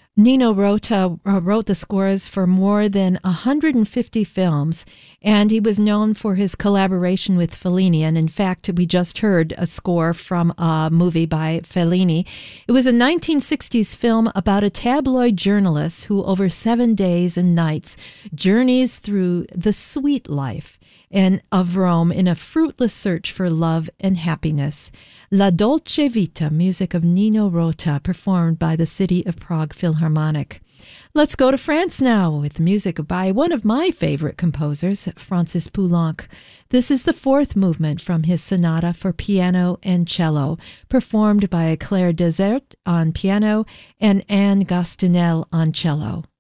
Nino Rota wrote the scores for more than 150 films, and he was known for his collaboration with Fellini. And in fact, we just heard a score from a movie by Fellini. It was a 1960s film about a tabloid journalist who, over 7 days and nights, journeys through the sweet life of Rome in a fruitless search for love and happiness. La Dolce Vita, music of Nino Rota, performed by the City of Prague Philharmonic. Let's go to France now with music by one of my favorite composers, Francis Poulenc. This is the fourth movement from his sonata for piano and cello, performed by Claire Desert on piano and Anne Gastinel on cello.